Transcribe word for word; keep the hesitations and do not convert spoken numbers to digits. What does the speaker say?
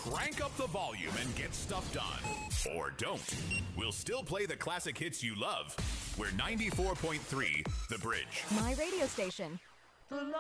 Crank up the volume and get stuff done. Or don't. We'll still play the classic hits you love. We're ninety-four point three The Bridge. My radio station.